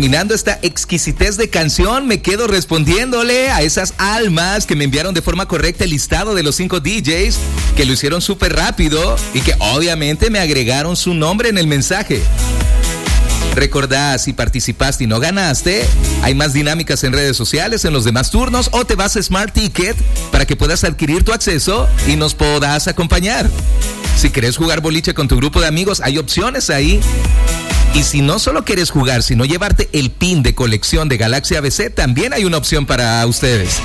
terminando esta exquisitez de canción, me quedo respondiéndole a esas almas que me enviaron de forma correcta el listado de los 5 DJs, que lo hicieron súper rápido y que obviamente me agregaron su nombre en el mensaje. Recordá, si participaste y no ganaste, hay más dinámicas en redes sociales en los demás turnos, o te vas a Smart Ticket para que puedas adquirir tu acceso y nos puedas acompañar. Si querés jugar boliche con tu grupo de amigos, hay opciones ahí. Y si no solo quieres jugar, sino llevarte el pin de colección de Galaxy ABC, también hay una opción para ustedes.